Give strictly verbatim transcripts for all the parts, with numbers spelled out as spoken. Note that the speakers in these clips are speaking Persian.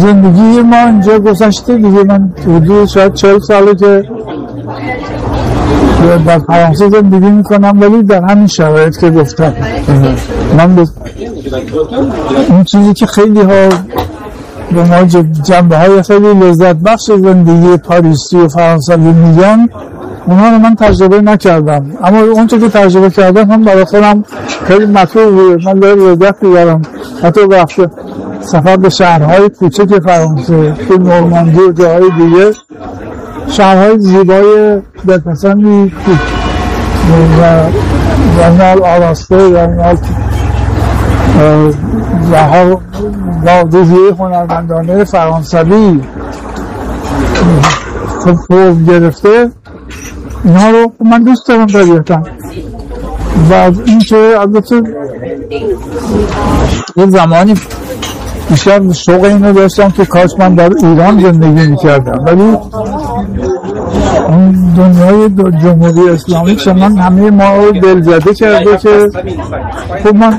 زندگی ما اینجا گذشته دیگه. من حدود شاید چهل ساله که در فرانسه زندگی میکنم، ولی در همین شرایط که گفتم من به اون چیزی که خیلی ها به ما جنبه های خیلی لذت بخش زندگی پاریسی و فرانسوی میگن، اونها رو من تجربه نکردم، اما اون چیزی که تجربه کردم هم برای خودم خیلی مطلوبه. من دارم لذت میبرم. حتی وقتی سفر به شهرهای کوچک فرانسه، به نورماندی و جاهای دیگه، شهرهای زیبای دلپسندی و نال آراسته و نال و روحیه هنرمندانه فرانسوی فرم گرفته، اینها رو من دوست دارم طبیعتاً. و این که البته یه زمانی بیشتر شوق اینو داشتم که کاش من در ایران زندگی میکردم، ولی اون دنیای جمهوری اسلامی که من همه ما رو دلزده کرده که خب من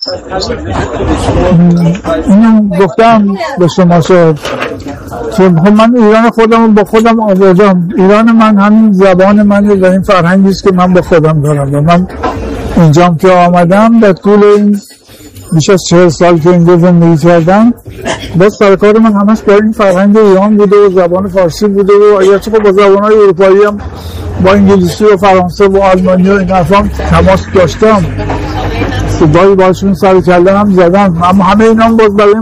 اینو گفتم به شما شد که من ایران خودم با خودم آوردم. ایران من همین زبان منه و این فرهنگیست که من با خودم دارم و من اینجام که آمدم در طول این بیش از چهل سال که اینجا زندگی کردم، باز سرکار من همش با این فرهنگ ایران بوده و زبان فارسی بوده و اگرچه خب با زبان‌های اروپایی هم با انگلیسی و فرانسه و آلمانی و این حرفام تماس داشتم، صدایی باشون سر کله هم زدم، اما همه اینا هم باز برای